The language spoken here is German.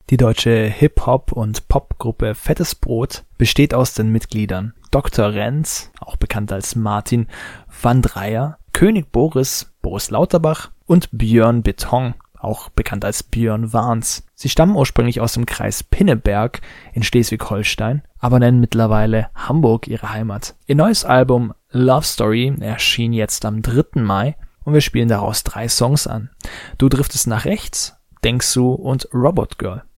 Die deutsche Hip-Hop- und Popgruppe Fettes Brot besteht aus den Mitgliedern Dr. Renz, auch bekannt als Martin van Dryer, König Boris, Boris Lauterbach und Björn Beton, auch bekannt als Björn Warns. Sie stammen ursprünglich aus dem Kreis Pinneberg in Schleswig-Holstein, aber nennen mittlerweile Hamburg ihre Heimat. Ihr neues Album Love Story erschien jetzt am 3. Mai und wir spielen daraus 3 Songs an. Du driftest nach rechts, Denkst du und Robot Girl.